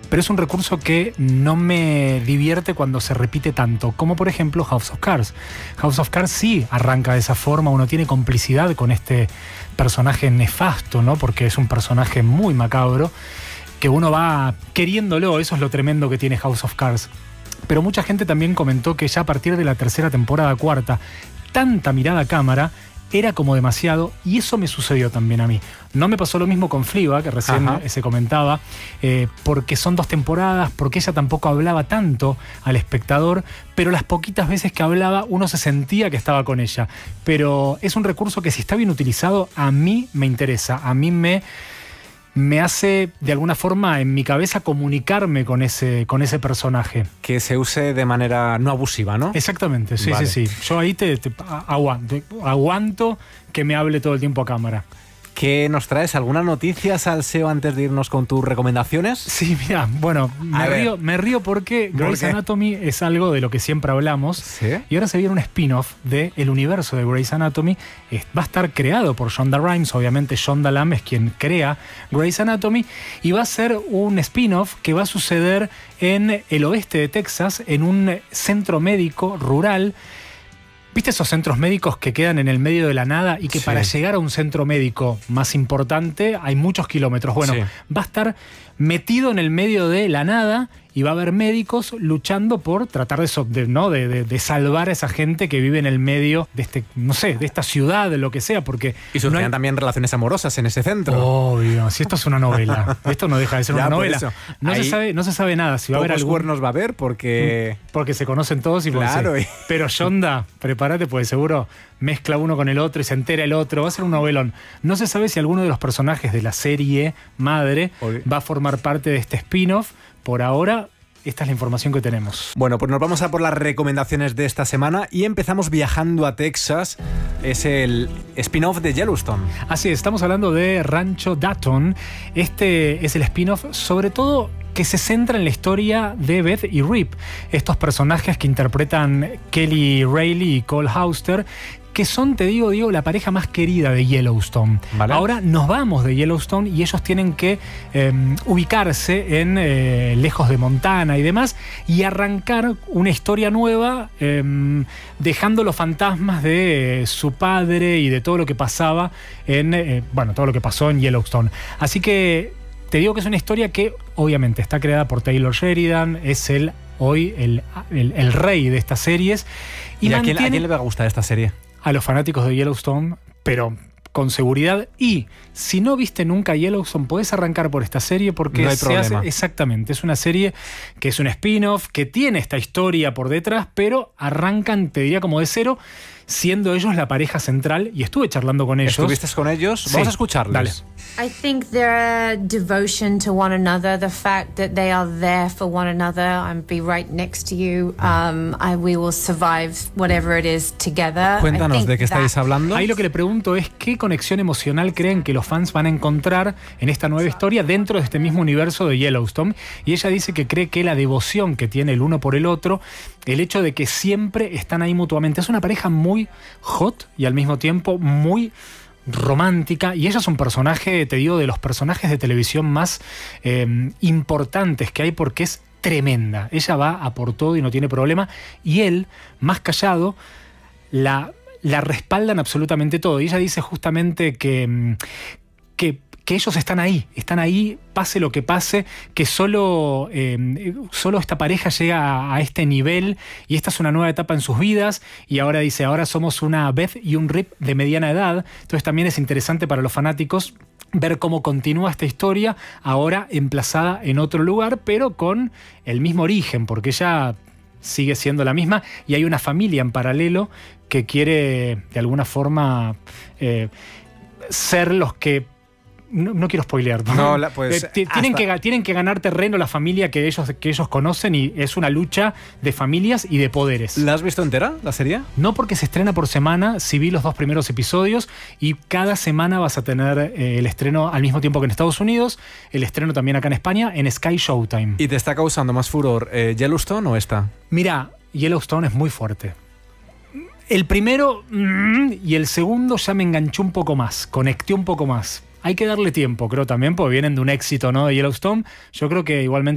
pero es un recurso que no me divierte cuando se repite tanto, como por ejemplo House of Cards. House of Cards sí arranca de esa forma, uno tiene complicidad con este personaje nefasto, ¿no? Porque es un personaje muy macabro, que uno va queriéndolo, eso es lo tremendo que tiene House of Cards. Pero mucha gente también comentó que ya a partir de la tercera temporada, cuarta, tanta mirada a cámara era como demasiado, y eso me sucedió también a mí. No me pasó lo mismo con Fleabag, que recién se comentaba, porque son 2 temporadas, porque ella tampoco hablaba tanto al espectador, pero las poquitas veces que hablaba uno se sentía que estaba con ella. Pero es un recurso que, si está bien utilizado, a mí me interesa, a mí me hace de alguna forma en mi cabeza comunicarme con ese personaje. Que se use de manera no abusiva, ¿no? Exactamente, sí, vale. Sí. Yo ahí te aguanto que me hable todo el tiempo a cámara. ¿Qué nos traes? ¿Alguna noticia, Salseo, antes de irnos con tus recomendaciones? Sí, mira, bueno, me río porque Grey's Anatomy es algo de lo que siempre hablamos. ¿Sí? Y ahora se viene un spin-off del universo de Grey's Anatomy. Va a estar creado por Shonda Rhimes, obviamente Shonda Lam es quien crea Grey's Anatomy, y va a ser un spin-off que va a suceder en el oeste de Texas, en un centro médico rural. ¿Viste esos centros médicos que quedan en el medio de la nada y que para llegar a un centro médico más importante hay muchos kilómetros? Bueno, va a estar metido en el medio de la nada y va a haber médicos luchando por tratar de salvar a esa gente que vive en el medio de de esta ciudad, de lo que sea, porque... Y surgirán también relaciones amorosas en ese centro. Obvio, si esto es una novela. Esto no deja de ser una novela. No se sabe nada si va a haber algún... cuernos va a haber porque se conocen todos y claro. Pero Shonda, prepárate, porque seguro mezcla uno con el otro y se entera el otro. Va a ser un novelón. No se sabe si alguno de los personajes de la serie madre va a formar parte de este spin-off. Por ahora, esta es la información que tenemos. Bueno, pues nos vamos a por las recomendaciones de esta semana y empezamos viajando a Texas. Es el spin-off de Yellowstone. Así es, estamos hablando de Rancho Dayton. Este es el spin-off, sobre todo, que se centra en la historia de Beth y Rip, estos personajes que interpretan Kelly Reilly y Cole Hauster, que son, te digo, la pareja más querida de Yellowstone. ¿Vale? Ahora nos vamos de Yellowstone y ellos tienen que ubicarse en lejos de Montana y demás, y arrancar una historia nueva, dejando los fantasmas de su padre y de todo lo que pasaba todo lo que pasó en Yellowstone. Así que te digo que es una historia que obviamente está creada por Taylor Sheridan, es hoy el rey de estas series. ¿Y a quién le va a gustar esta serie? A los fanáticos de Yellowstone, pero con seguridad. Y si no viste nunca Yellowstone, podés arrancar por esta serie porque no hay problema. Exactamente, es una serie que es un spin-off, que tiene esta historia por detrás, pero arrancan, te diría, como de cero, siendo ellos la pareja central, y estuve charlando con ellos. ¿Estuviste con ellos? Sí. Vamos a escucharles. Dale. I think their devotion to one another, the fact that they are there for one another, and be right next to you, we will survive whatever it is together. Cuéntanos de qué estáis hablando. Ahí lo que le pregunto es qué conexión emocional creen que los fans van a encontrar en esta nueva historia dentro de este mismo universo de Yellowstone. Y ella dice que cree que la devoción que tiene el uno por el otro, el hecho de que siempre están ahí mutuamente, es una pareja muy hot y al mismo tiempo muy romántica, y ella es un personaje, te digo, de los personajes de televisión más importantes que hay, porque es tremenda. Ella va a por todo y no tiene problema, y él, más callado, la respaldan absolutamente todo. Y ella dice justamente que ellos están ahí, pase lo que pase, que solo esta pareja llega a este nivel, y esta es una nueva etapa en sus vidas, y ahora dice, ahora somos una Beth y un Rip de mediana edad. Entonces también es interesante para los fanáticos ver cómo continúa esta historia, ahora emplazada en otro lugar, pero con el mismo origen, porque ella sigue siendo la misma, y hay una familia en paralelo que quiere, de alguna forma, ser los que... No quiero spoilear. Tienen que ganar terreno la familia que ellos conocen, y es una lucha de familias y de poderes. ¿La has visto entera, la serie? No, porque se estrena por semana. Sí vi los 2 primeros episodios, y cada semana vas a tener el estreno al mismo tiempo que en Estados Unidos, el estreno también acá en España, en Sky Showtime. ¿Y te está causando más furor Yellowstone o esta? Mira, Yellowstone es muy fuerte. El primero y el segundo ya me enganchó un poco más, conecté un poco más. Hay que darle tiempo, creo, también, porque vienen de un éxito, ¿no?, de Yellowstone. Yo creo que igualmente